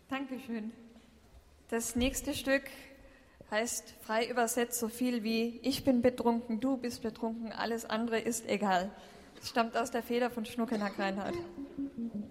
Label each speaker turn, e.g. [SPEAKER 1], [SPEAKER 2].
[SPEAKER 1] Dankeschön. Das nächste Stück heißt frei übersetzt so viel wie Ich bin betrunken, du bist betrunken, alles andere ist egal. Es stammt aus der Feder von Schnuckenack Reinhardt.